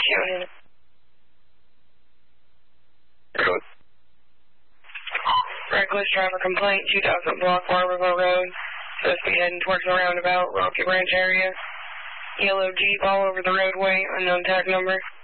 County. Good. Reckless driver complaint, 2000 block Barberville Road. Supposed to be heading towards the roundabout, Rocky Branch area. Yellow Jeep all over the roadway, unknown tag number.